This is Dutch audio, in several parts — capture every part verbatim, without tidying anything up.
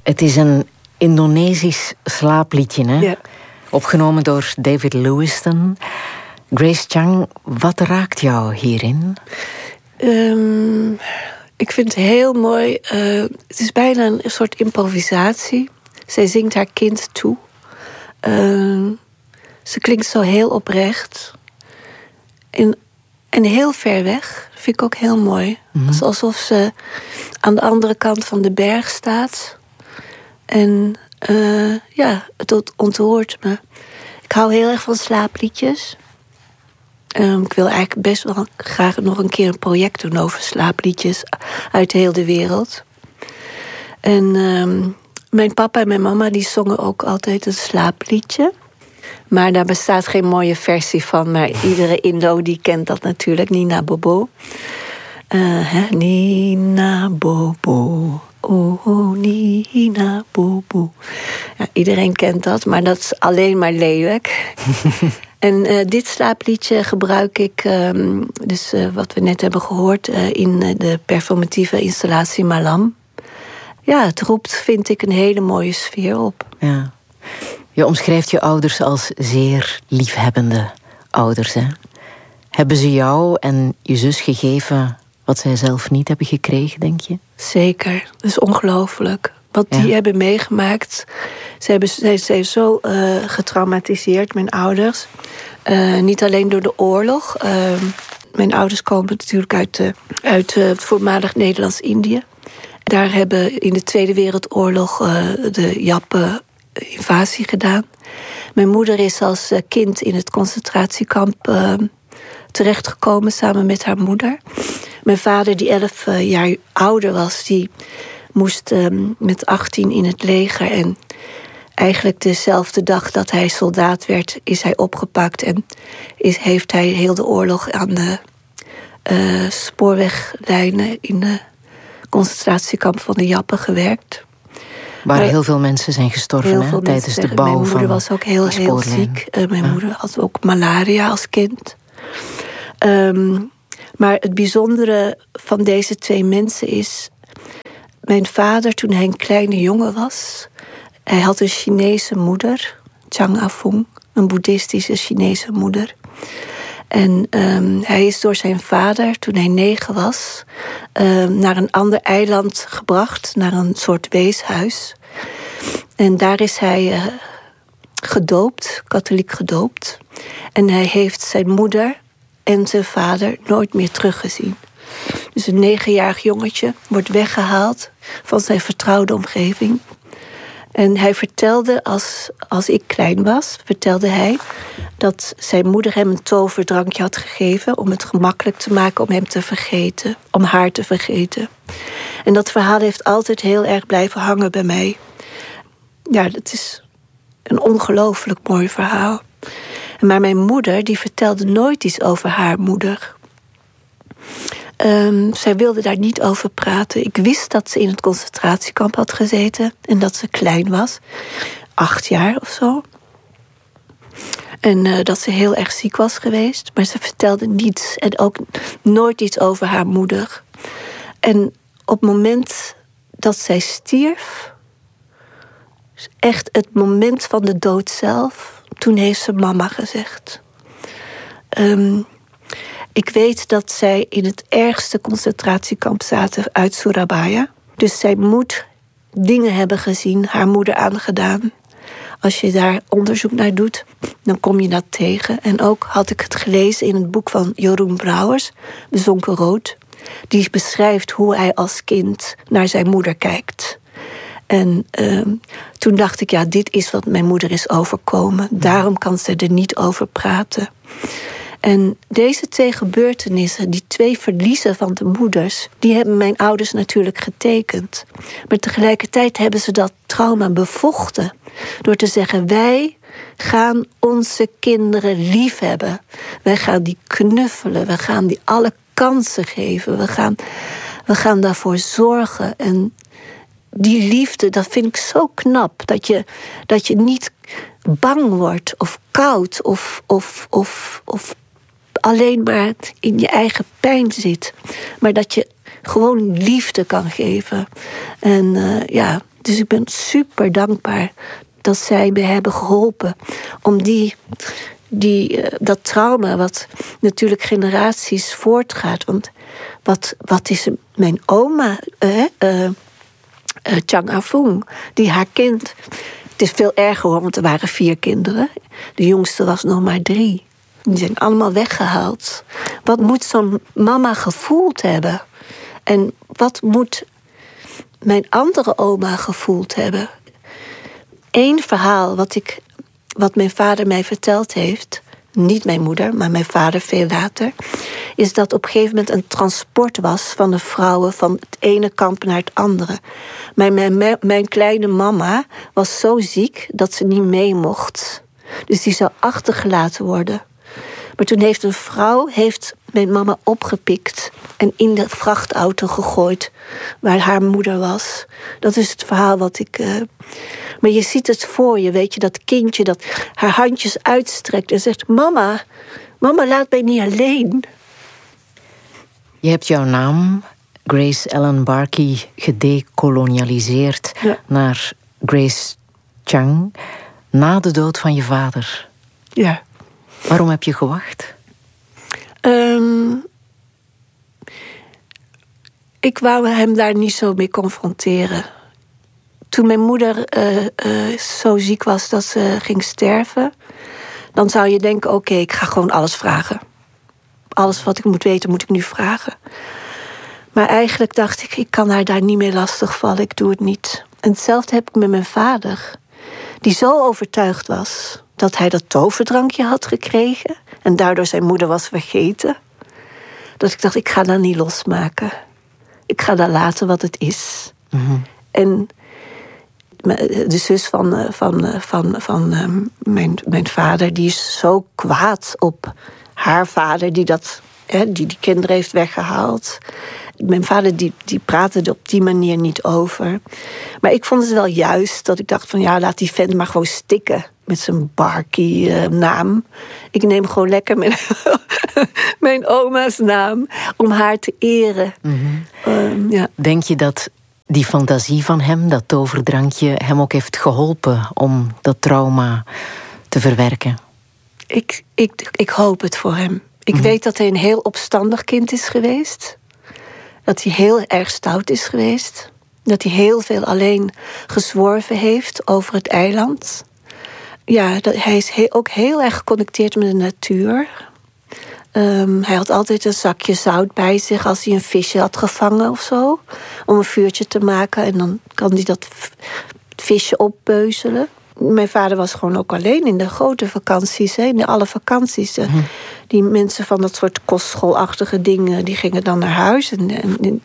Het is een Indonesisch slaapliedje, hè? Ja. Opgenomen door David Lewiston. Grace Chang, wat raakt jou hierin? Um, ik vind het heel mooi. Uh, het is bijna een soort improvisatie. Zij zingt haar kind toe. Uh, ze klinkt zo heel oprecht. En, en heel ver weg. Dat vind ik ook heel mooi. Mm-hmm. Het is alsof ze aan de andere kant van de berg staat. En uh, ja, het ontroert me. Ik hou heel erg van slaapliedjes. Um, ik wil eigenlijk best wel graag nog een keer een project doen over slaapliedjes uit heel de wereld. En um, mijn papa en mijn mama die zongen ook altijd een slaapliedje. Maar daar bestaat geen mooie versie van. Maar iedere Indo die kent dat natuurlijk, Nina Bobo. Uh, hè? Nina Bobo. Oh, oh, Nina Bobo. Ja, iedereen kent dat, maar dat is alleen maar lelijk. En uh, dit slaapliedje gebruik ik, um, dus uh, wat we net hebben gehoord, uh, in uh, de performatieve installatie Malam. Ja, het roept, vind ik, een hele mooie sfeer op. Ja. Je omschrijft je ouders als zeer liefhebbende ouders, hè? Hebben ze jou en je zus gegeven wat zij zelf niet hebben gekregen, denk je? Zeker, dat is ongelooflijk. Wat die ja. hebben meegemaakt. Ze hebben ze zijn zo uh, getraumatiseerd, mijn ouders. Uh, niet alleen door de oorlog. Uh, mijn ouders komen natuurlijk uit, uh, uit uh, het voormalig Nederlands-Indië. Daar hebben in de Tweede Wereldoorlog uh, de Jappen invasie gedaan. Mijn moeder is als uh, kind in het concentratiekamp uh, terechtgekomen samen met haar moeder. Mijn vader, die elf uh, jaar ouder was, die moest um, met achttien in het leger. En eigenlijk dezelfde dag dat hij soldaat werd, is hij opgepakt. En is, heeft hij heel de oorlog aan de uh, spoorweglijnen in de concentratiekamp van de Jappen gewerkt. Waar maar heel veel mensen zijn gestorven hè, tijdens de bouw van. Mijn moeder was ook heel, heel ziek. Uh, mijn ja. moeder had ook malaria als kind. Um, maar het bijzondere van deze twee mensen is, mijn vader, toen hij een kleine jongen was, hij had een Chinese moeder, Chang Afung, een boeddhistische Chinese moeder. En um, hij is door zijn vader, toen hij negen was, um, naar een ander eiland gebracht, naar een soort weeshuis. En daar is hij uh, gedoopt, katholiek gedoopt. En hij heeft zijn moeder en zijn vader nooit meer teruggezien. Dus een negenjarig jongetje wordt weggehaald van zijn vertrouwde omgeving. En hij vertelde, als, als ik klein was, vertelde hij dat zijn moeder hem een toverdrankje had gegeven om het gemakkelijk te maken om hem te vergeten, om haar te vergeten. En dat verhaal heeft altijd heel erg blijven hangen bij mij. Ja, dat is een ongelooflijk mooi verhaal. Maar mijn moeder, die vertelde nooit iets over haar moeder. Um, zij wilde daar niet over praten. Ik wist dat ze in het concentratiekamp had gezeten en dat ze klein was. Acht jaar of zo. En uh, dat ze heel erg ziek was geweest. Maar ze vertelde niets. En ook nooit iets over haar moeder. En op het moment dat zij stierf, echt het moment van de dood zelf, toen heeft ze mama gezegd. Um, ik weet dat zij in het ergste concentratiekamp zaten uit Surabaya. Dus zij moet dingen hebben gezien, haar moeder aangedaan. Als je daar onderzoek naar doet, dan kom je dat tegen. En ook had ik het gelezen in het boek van Jeroen Brouwers, Bezonken Rood. Die beschrijft hoe hij als kind naar zijn moeder kijkt. En uh, toen dacht ik, ja, dit is wat mijn moeder is overkomen. Daarom kan ze er niet over praten. En deze twee gebeurtenissen, die twee verliezen van de moeders, die hebben mijn ouders natuurlijk getekend. Maar tegelijkertijd hebben ze dat trauma bevochten door te zeggen, wij gaan onze kinderen liefhebben. Wij gaan die knuffelen, we gaan die alle kansen geven. We gaan, we gaan daarvoor zorgen. En die liefde, dat vind ik zo knap. Dat je, dat je niet bang wordt of koud of, of, of, of alleen maar in je eigen pijn zit. Maar dat je gewoon liefde kan geven. En uh, ja, Dus ik ben super dankbaar dat zij me hebben geholpen om die, die, uh, dat trauma, wat natuurlijk generaties voortgaat. Want wat, wat is mijn oma, uh, uh, uh, Chang Afung, die haar kind. Het is veel erger hoor, want er waren vier kinderen. De jongste was nog maar drie. Die zijn allemaal weggehaald. Wat moet zo'n mama gevoeld hebben? En wat moet mijn andere oma gevoeld hebben? Eén verhaal wat, ik, wat mijn vader mij verteld heeft, niet mijn moeder, maar mijn vader veel later, is dat op een gegeven moment een transport was van de vrouwen van het ene kamp naar het andere. Maar mijn, mijn, mijn kleine mama was zo ziek dat ze niet mee mocht. Dus die zou achtergelaten worden. Maar toen heeft een vrouw heeft mijn mama opgepikt en in de vrachtauto gegooid waar haar moeder was. Dat is het verhaal wat ik... Uh... Maar je ziet het voor je, weet je, dat kindje dat haar handjes uitstrekt en zegt: Mama, mama, laat mij niet alleen. Je hebt jouw naam, Grace Ellen Barkey, gedekolonialiseerd ja. naar Grace Chang na de dood van je vader. Ja. Waarom heb je gewacht? Um, ik wou hem daar niet zo mee confronteren. Toen mijn moeder uh, uh, zo ziek was dat ze ging sterven, dan zou je denken: oké, okay, ik ga gewoon alles vragen. Alles wat ik moet weten, moet ik nu vragen. Maar eigenlijk dacht ik, ik kan haar daar niet mee lastigvallen. Ik doe het niet. En hetzelfde heb ik met mijn vader, die zo overtuigd was dat hij dat toverdrankje had gekregen en daardoor zijn moeder was vergeten, dat ik dacht, ik ga dat niet losmaken. Ik ga dat laten wat het is. Mm-hmm. En de zus van, van, van, van um, mijn, mijn vader, die is zo kwaad op haar vader, die dat, hè, die, die kinderen heeft weggehaald. Mijn vader die, die praatte er op die manier niet over. Maar ik vond het wel juist dat ik dacht van ja, laat die vent maar gewoon stikken met zijn Barkey-naam. Uh, ik neem gewoon lekker mijn, mijn oma's naam om haar te eren. Mm-hmm. Um, ja. Denk je dat die fantasie van hem, dat toverdrankje, hem ook heeft geholpen om dat trauma te verwerken? Ik, ik, ik hoop het voor hem. Ik mm-hmm. weet dat hij een heel opstandig kind is geweest. Dat hij heel erg stout is geweest. Dat hij heel veel alleen gezworven heeft over het eiland. Ja, dat, hij is he- ook heel erg geconnecteerd met de natuur. Um, hij had altijd een zakje zout bij zich als hij een visje had gevangen of zo. Om een vuurtje te maken. En dan kan hij dat v- visje oppeuzelen. Mijn vader was gewoon ook alleen in de grote vakanties. Hè, in alle vakanties. Mm. Die mensen van dat soort kostschoolachtige dingen, die gingen dan naar huis. En, en,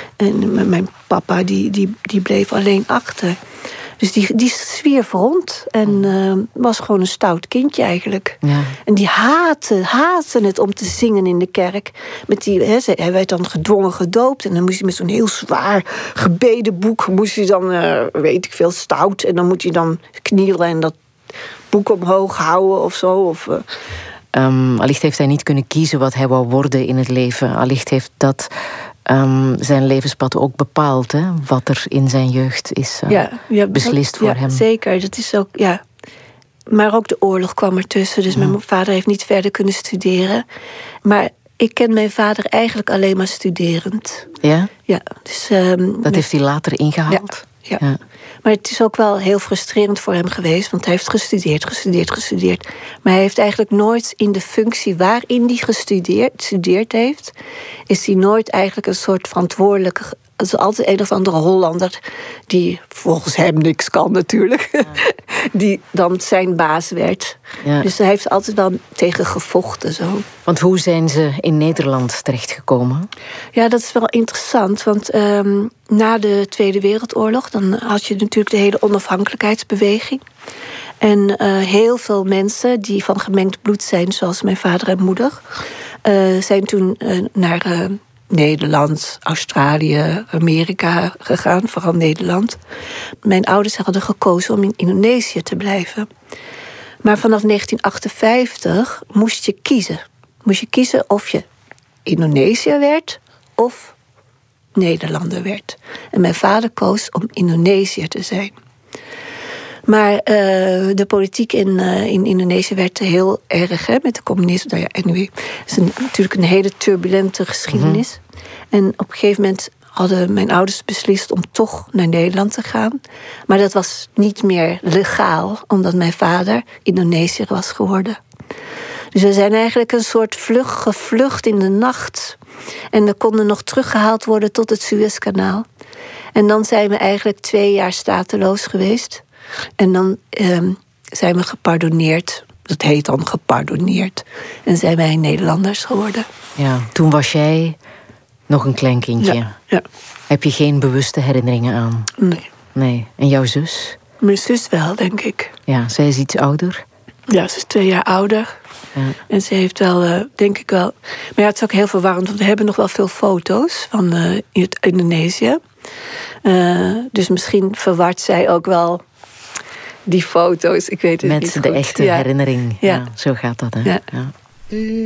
en mijn papa, die, die, die bleef alleen achter. Dus die, die zwierf rond en uh, was gewoon een stout kindje eigenlijk. Ja. En die haatte, haatte het om te zingen in de kerk. Met die, he, hij werd dan gedwongen gedoopt. En dan moest hij met zo'n heel zwaar gebedenboek, moest hij dan, uh, weet ik veel, stout. En dan moet hij dan knielen en dat boek omhoog houden of zo. Of, uh. um, allicht heeft hij niet kunnen kiezen wat hij wou worden in het leven. Allicht heeft dat Um, zijn levenspad ook bepaald, hè? Wat er in zijn jeugd is uh, ja, ja, beslist voor ja, hem. Zeker, dat is ook, ja. Maar ook de oorlog kwam ertussen, dus mm. mijn vader heeft niet verder kunnen studeren. Maar ik ken mijn vader eigenlijk alleen maar studerend. Ja? Ja. Dus, um, dat met... heeft hij later ingehaald? Ja, ja. ja. Maar het is ook wel heel frustrerend voor hem geweest, want hij heeft gestudeerd, gestudeerd, gestudeerd. Maar hij heeft eigenlijk nooit in de functie waarin hij gestudeerd gestudeerd heeft, is hij nooit eigenlijk een soort verantwoordelijke. Het is altijd een of andere Hollander die volgens hem niks kan natuurlijk, ja. die dan zijn baas werd. Ja. Dus hij heeft altijd wel tegen gevochten zo. Want hoe zijn ze in Nederland terechtgekomen? Ja, dat is wel interessant, want um, na de Tweede Wereldoorlog dan had je natuurlijk de hele onafhankelijkheidsbeweging. En uh, heel veel mensen die van gemengd bloed zijn, zoals mijn vader en moeder, uh, zijn toen uh, naar Uh, Nederland, Australië, Amerika gegaan, vooral Nederland. Mijn ouders hadden gekozen om in Indonesië te blijven. Maar vanaf negentien achtenvijftig moest je kiezen. Moest je kiezen of je Indonesiër werd of Nederlander werd. En mijn vader koos om Indonesiër te zijn. Maar uh, de politiek in, uh, in Indonesië werd heel erg, hè, met de communisten. Nou ja, anyway, het is een, natuurlijk een hele turbulente geschiedenis. Mm-hmm. En op een gegeven moment hadden mijn ouders beslist om toch naar Nederland te gaan. Maar dat was niet meer legaal, omdat mijn vader Indonesiër was geworden. Dus we zijn eigenlijk een soort vlucht gevlucht in de nacht. En we konden nog teruggehaald worden tot het Suezkanaal. En dan zijn we eigenlijk twee jaar stateloos geweest. En dan um, zijn we gepardonneerd. Dat heet dan gepardonneerd. En zijn wij Nederlanders geworden. Ja, toen was jij nog een klein kindje. Ja, ja. Heb je geen bewuste herinneringen aan? Nee. Nee. En jouw zus? Mijn zus wel, denk ik. Ja, zij is iets ouder? Ja, ze is twee jaar ouder. Ja. En ze heeft wel, uh, denk ik wel... Maar ja, het is ook heel verwarrend, want we hebben nog wel veel foto's van uh, Indonesië. Uh, dus misschien verwart zij ook wel die foto's. Ik weet het met niet de goed. echte ja. herinnering. Ja. Ja, zo gaat dat, hè? Ja. Ja.